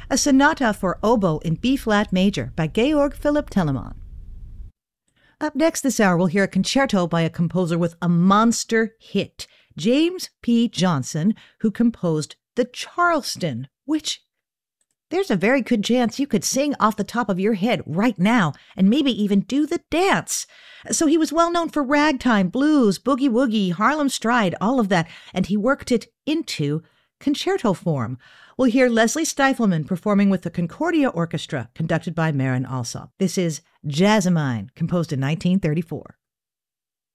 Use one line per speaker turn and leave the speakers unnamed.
a sonata for oboe in B-flat major by Georg Philipp Telemann. Up next this hour, we'll hear a concerto by a composer with a monster hit, James P. Johnson, who composed the Charleston, which there's a very good chance you could sing off the top of your head right now and maybe even do the dance. So he was well known for ragtime, blues, boogie-woogie, Harlem Stride, all of that, and he worked it into concerto form. We'll hear Leslie Stifelman performing with the Concordia Orchestra, conducted by Marin Alsop. This is Jasmine, composed in 1934.